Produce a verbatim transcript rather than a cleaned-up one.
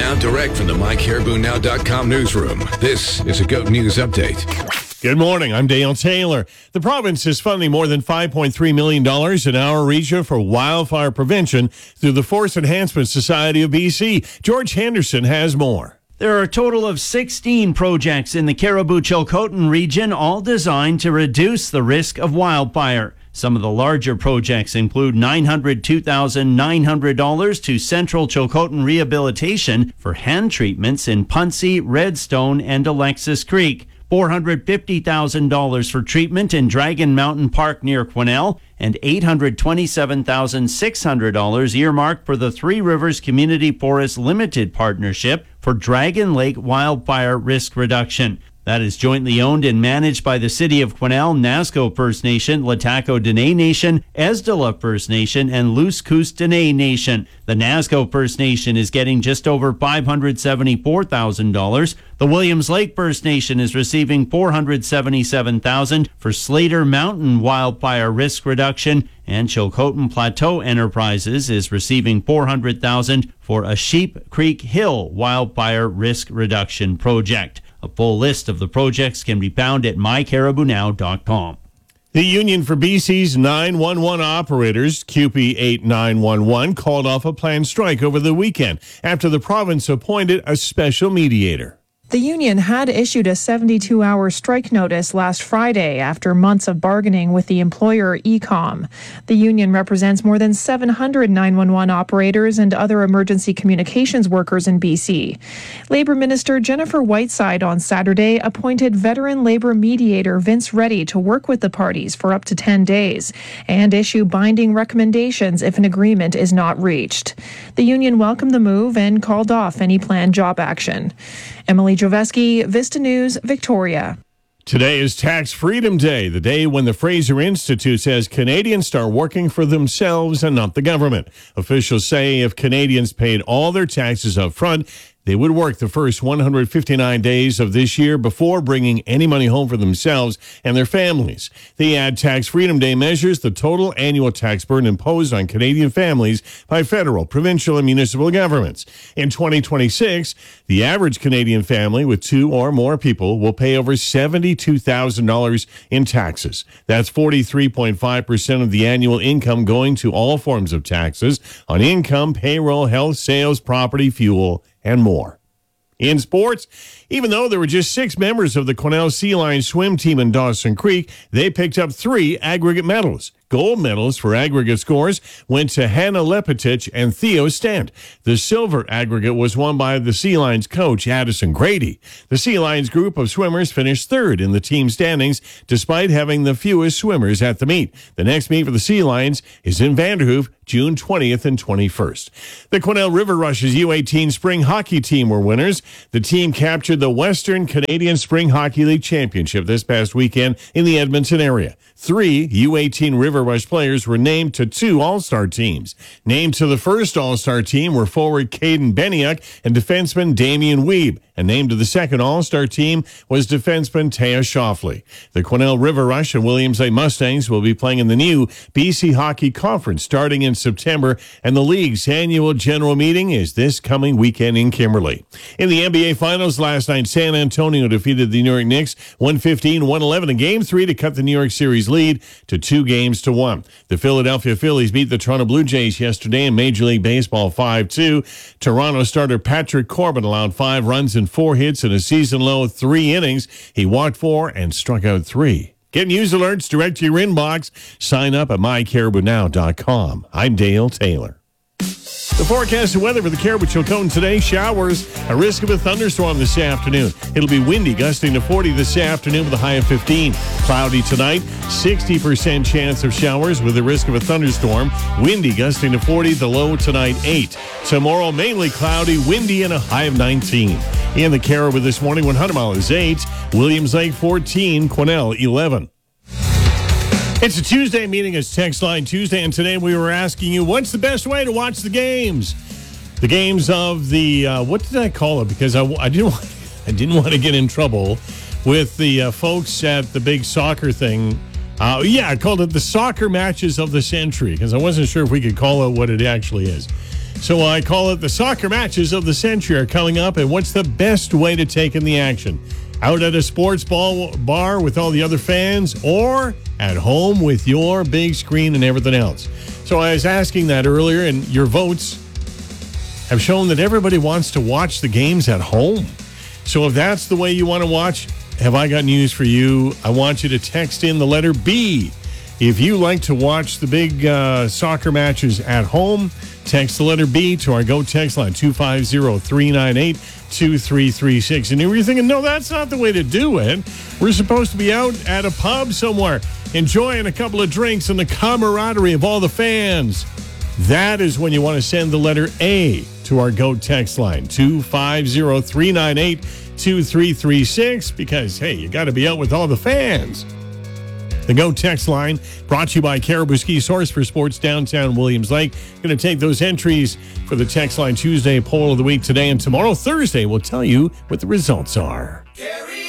Now direct from the my caribou now dot com newsroom, this is a Goat News Update. Good morning. I'm Dale Taylor. The province is funding more than five point three million dollars in our region for wildfire prevention through the Forest Enhancement Society of B C. George Henderson has more. There are a total of sixteen projects in the Cariboo-Chilcotin region, all designed to reduce the risk of wildfire. Some of the larger projects include nine hundred two thousand nine hundred dollars to Central Chilcotin Rehabilitation for hand treatments in Puncie, Redstone, and Alexis Creek, four hundred fifty thousand dollars for treatment in Dragon Mountain Park near Quesnel, and eight hundred twenty-seven thousand six hundred dollars earmarked for the Three Rivers Community Forest Limited Partnership for Dragon Lake wildfire risk reduction. That is jointly owned and managed by the City of Quesnel, Nasco First Nation, Lataco Dene Nation, Esdala First Nation, and Luce Coos Dene Nation. The Nasco First Nation is getting just over five hundred seventy-four thousand dollars. The Williams Lake First Nation is receiving four hundred seventy-seven thousand dollars for Slater Mountain wildfire risk reduction, and Chilcotin Plateau Enterprises is receiving four hundred thousand dollars for a Sheep Creek Hill wildfire risk reduction project. A full list of the projects can be found at my caribou now dot com. The Union for B C's nine one one operators, C U P E eight nine one one, called off a planned strike over the weekend after the province appointed a special mediator. The union had issued a seventy-two hour strike notice last Friday after months of bargaining with the employer Ecom. The union represents more than seven hundred nine one one operators and other emergency communications workers in B C. Labour Minister Jennifer Whiteside on Saturday appointed veteran Labour mediator Vince Reddy to work with the parties for up to ten days and issue binding recommendations if an agreement is not reached. The union welcomed the move and called off any planned job action. Emily Joveski, Vista News, Victoria. Today is Tax Freedom Day, the day when the Fraser Institute says Canadians start working for themselves and not the government. Officials say if Canadians paid all their taxes up front, they would work the first one hundred fifty-nine days of this year before bringing any money home for themselves and their families. They add Tax Freedom Day measures the total annual tax burden imposed on Canadian families by federal, provincial, and municipal governments. In twenty twenty-six, the average Canadian family with two or more people will pay over seventy-two thousand dollars in taxes. That's forty-three point five percent of the annual income going to all forms of taxes on income, payroll, health, sales, property, fuel, and more. In sports, even though there were just six members of the Quesnel Sea Lions swim team in Dawson Creek, they picked up three aggregate medals. Gold medals for aggregate scores went to Hannah Lepetich and Theo Stent. The silver aggregate was won by the Sea Lions coach, Addison Grady. The Sea Lions group of swimmers finished third in the team standings, despite having the fewest swimmers at the meet. The next meet for the Sea Lions is in Vanderhoof, June twentieth and twenty-first. The Quesnel River Rush's U eighteen spring hockey team were winners. The team captured the Western Canadian Spring Hockey League Championship this past weekend in the Edmonton area. Three U eighteen River Rush players were named to two All-Star teams. Named to the first All-Star team were forward Caden Beniuk and defenseman Damian Weeb. And named to the second All-Star team was defenseman Taya Shoffley. The Quesnel River Rush and Williams Lake Mustangs will be playing in the new B C Hockey Conference starting in September, and the league's annual general meeting is this coming weekend in Kimberley. In the N B A Finals last night, San Antonio defeated the New York Knicks one fifteen to one eleven in Game three to cut the New York Series lead to two games to one. The Philadelphia Phillies beat the Toronto Blue Jays yesterday in Major League Baseball five two. Toronto starter Patrick Corbin allowed five runs and four hits in a season-low three innings. He walked four and struck out three. Get news alerts direct to your inbox. Sign up at my caribou now dot com. I'm Dale Taylor. The forecast of weather for the Cariboo-Chilcotin today: showers, a risk of a thunderstorm this afternoon. It'll be windy, gusting to forty this afternoon with a high of fifteen. Cloudy tonight, sixty percent chance of showers with a risk of a thunderstorm. Windy, gusting to forty, the low tonight eight. Tomorrow, mainly cloudy, windy, and a high of nineteen. In the Cariboo this morning, one hundred mile is eight. Williams Lake fourteen, Quesnel eleven. It's a Tuesday meeting. It's Text Line Tuesday, and today we were asking you, what's the best way to watch the games? The games of the, uh, what did I call it? Because I, I, didn't, want, I didn't want to get in trouble with the uh, folks at the big soccer thing. Uh, yeah, I called it the soccer matches of the century, because I wasn't sure if we could call it what it actually is. So I call it the soccer matches of the century are coming up, and what's the best way to take in the action? Out at a sports ball bar with all the other fans, or at home with your big screen and everything else? So I was asking that earlier, and your votes have shown that everybody wants to watch the games at home. So if that's the way you want to watch, have I got news for you? I want you to text in the letter B. If you like to watch the big uh, soccer matches at home, text the letter B to our Go text line, two five zero, three nine eight, two three three six. And you were thinking, no, that's not the way to do it. We're supposed to be out at a pub somewhere, enjoying a couple of drinks and the camaraderie of all the fans. That is when you want to send the letter A to our Go text line, two five zero, three nine eight, two three three six, because, hey, you got to be out with all the fans. The Go text line brought to you by Caribou Ski Source for Sports downtown Williams Lake. Going to take those entries for the text line Tuesday poll of the week today, and tomorrow, Thursday, we'll tell you what the results are. Caribou.